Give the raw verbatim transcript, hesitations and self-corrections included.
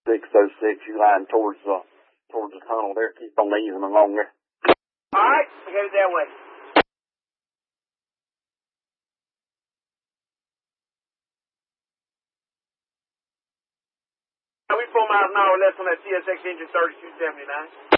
six oh six, you line towards the, towards the tunnel there. Keep on easing along there. Alright, we're headed that way. We four miles an hour less on that C S X engine thirty-two seventy-nine.